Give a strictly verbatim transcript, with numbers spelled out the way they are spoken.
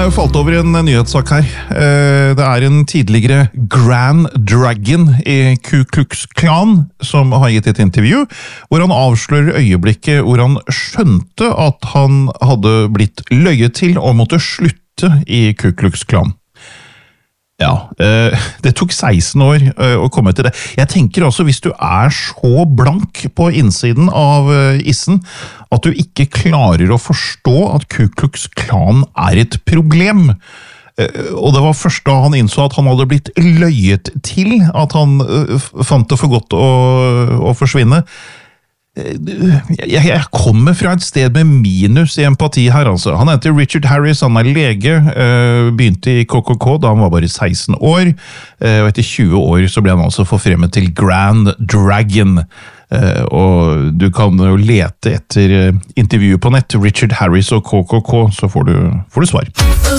Jeg falt over en nyhetssak her. Det er en tidligere Grand Dragon i Ku Klux Klan som har gitt et intervju, hvor han avslører øyeblikket hvor han skjønte at han hadde blitt løyet til og måtte slutte i Ku Klux Klan. Ja, det tok seksten år å komme til det. Jeg tenker også, hvis du er så blank på innsiden av issen, at du ikke klarer å forstå at Ku Klux Klan er et problem. Og det var først da han innså at han hadde blitt løyet til, at han fant det for godt å, å forsvinne. Jeg kommer fra et sted med minus i empati her, altså. Han heter Richard Harris, han er lege, begynte i K K K da han var bare seksten år, og etter tjue år så ble han altså forfremmet til Grand Dragon. Og du kan jo lete etter intervjuet på nett, Richard Harris og K K K, så får du, får du svar.